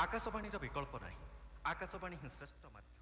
आकाशवाणी विकल्प नहीं। आकाशवाणी ही श्रेष्ठ माध्यम।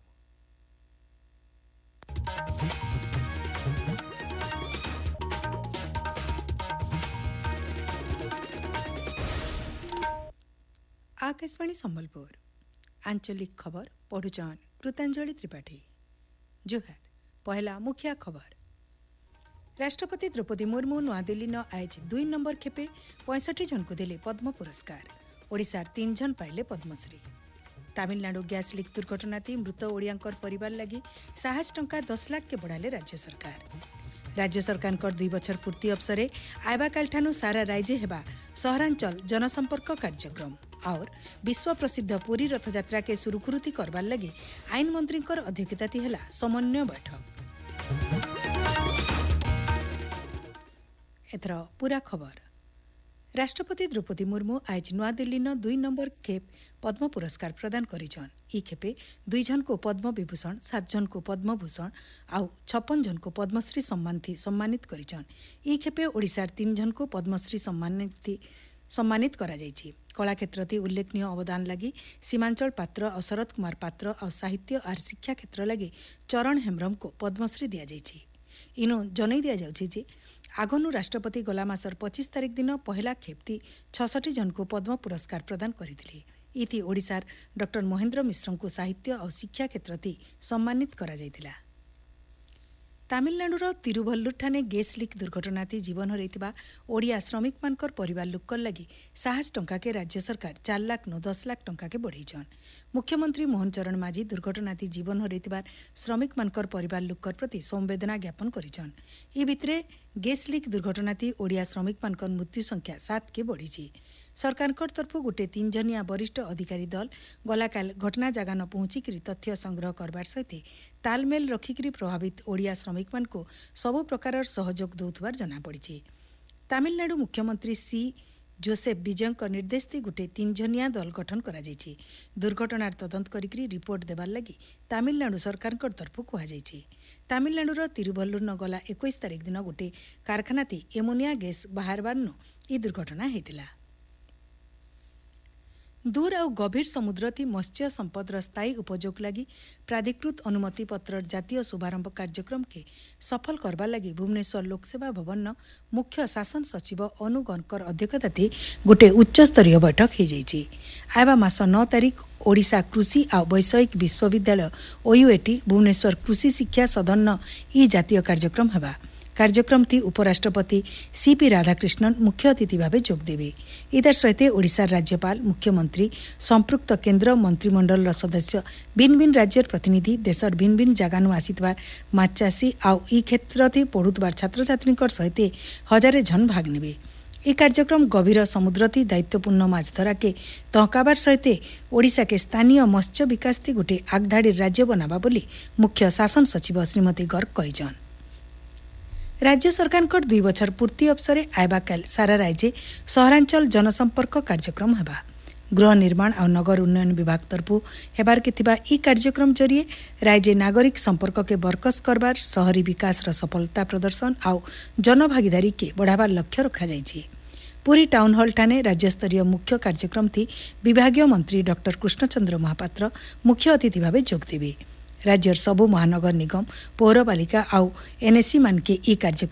आकाशवाणी संबलपुर आंचलिक खबर पढ़ुचन कृतांजलि त्रिपाठी। जोहार पहला मुख्य खबर। राष्ट्रपति द्रौपदी मुर्मू नुआदिल्ली न आज 2 नंबर खेपे 65 जन को देले पद्म पुरस्कार। ओडिशार 3 जन पाइले पद्मश्री। तमिलनाडु गैस लीक दुर्घटना मृत ओडियांकर परिवार लगी साहस टंका 10 लाख के बढ़ाले राज्य सरकार। राज्य सरकार 2 बछर पूर्ति अवसर आयबा कालठानु सारा राज्य हेबा सहरांचल जनसंपर्क कार्यक्रम और विश्व प्रसिद्ध पुरी रथयात्रा के सुरुखुरुती करबार लगी आईन मंत्री अध्यक्षता हेला समन्वय बैठक। एथर पूरा खबर। राष्ट्रपति द्रौपदी मुर्मू आज नुआदिल्ली न 2 नंबर खेप पद्म पुरस्कार प्रदान करिछन। ई खेपे 2 जन को पद्म विभूषण, 7 जन को पद्म भूषण आउ 56 जन को पद्मश्री सम्मानित करिछन। ई खेपे ओडिशार 3 जन को पद्मश्री सम्मानित करा जायछि। कला क्षेत्रति उल्लेखनीय अवदान लगी सीमांचल पात्र और शरद कुमार पात्र और साहित्य और शिक्षा क्षेत्र लगी चरण हेम्ब्रम को पद्मश्री दिया जायछि। इनो जनै दिया जाउछि जे आगनु राष्ट्रपति गला मासर 25 तारिख दिन पहला खेप्ती 66 जन को पद्म पुरस्कार प्रदान करथिले। इति ओडिशार डॉक्टर महेंद्र मिश्र को साहित्य और शिक्षा क्षेत्रति सम्मानित करा जायतिला। तमिलनाडुर तिरुवल्लुर ठाने गैस लीक दुर्घटना जीवन हरैतिबा ओडिया श्रमिक मानकर परिवार लोकर लगी साहस टंका के राज्य सरकार 4 लाख न 10 लाख टंका के बढ़ाइछन। मुख्यमंत्री मोहन चरण माझी दुर्घटना जीवन हरैतिबा श्रमिक मानकर परिवार लोकर प्रति संवेदना ज्ञापन करिछन। ई भितरे गैस लीक दुर्घटना ओडिया श्रमिक मानकर मृत्यु संख्या 7 के बढ़ी। सरकार तरफ गोटे 3 जनिया वरिष्ठ अधिकारी दल गलाकाल घटना जगह न पहुंचिक तथ्य संग्रह करबार सहित तालमेल रखिक प्रभावित ओडिया श्रमिक मान को सबु प्रकार सहयोग दौथबार जना पड़ी। तमिलनाडु मुख्यमंत्री सी जोसेफ विजय निर्देश दे गोटे 3 जनिया दल गठन करा जायछि। दुर्घटनार तदंत करिकरी रिपोर्ट देबार लगी तमिलनाडु सरकार तरफ कहा जायछि। तमिलनाडुर तिरुवल्लुर न गला 21 तारिख दिन गोटे कारखानाती एमोनिया गैस बाहरबार ई दुर्घटना हेतिला। दूर और गभीर समुद्र थी मत्स्य संपदर स्थायी उपयोग लगी प्राधिकृत अनुमति पत्र जातीय शुभारंभ कार्यक्रम के सफल करबा लगी भुवनेश्वर लोकसेवा भवन न मुख्य शासन सचिव अनु गणकर अध्यक्षता गोटे उच्च स्तरीय बैठक हो जाइछि। आयबा मास 9 तारिख ओडिशा कृषि और वैषयिक विश्वविद्यालय ओयूएटी भुवनेश्वर कृषि शिक्षा सदन ई जातीय कार्यक्रम हेबा। कार्यक्रम थी उपराष्ट्रपति सीपी राधाकृष्णन मुख्य अतिथि भाव जोग देवे। इधर सहित ओडिशा राज्यपाल, मुख्यमंत्री, संपृक्त केन्द्र मंत्रिमंडल सदस्य, भिन्न भिन्न राज्यर प्रतिनिधि, देशर भिन्न भिन्न जगानु आसीतबार माचासी आउ ई क्षेत्र थी पढ़ुतबार छात्र छात्री सहित हजारे जन भाग नेबे। ई कार्यक्रम गभीर समुद्र थी दायित्वपूर्ण माछ धरा के तहकाबार सहित ओडिशा के स्थानीय मत्स्य विकास थी गोटे आगधाड़ी राज्य बनावा बोली मुख्य शासन सचिव श्रीमती गर्ग कहिछन। राज्य सरकार 2 बछर पूर्ति अवसर आयबा काल सारा राज्य सहरांचल जनसंपर्क कार्यक्रम हेबा। गृह निर्माण और नगर उन्नयन विभाग तरफ हेबार के थिबा ई कार्यक्रम जरिए राज्य नागरिक संपर्क के बरकस करबार, शहरी विकास र सफलता प्रदर्शन और जनभागीदारी के बढ़ावार लक्ष्य रखा जायछि। पुरी टाउन हॉल ठाने राज्य स्तरीय मुख्य कार्यक्रम थी विभागीय मंत्री डॉक्टर कृष्णचंद्र महापात्र मुख्य अतिथि भाव जोग देवे। राज्यर सबु महानगर निगम, पौरपालिका और एनएससी मान के ई कार्यक्रम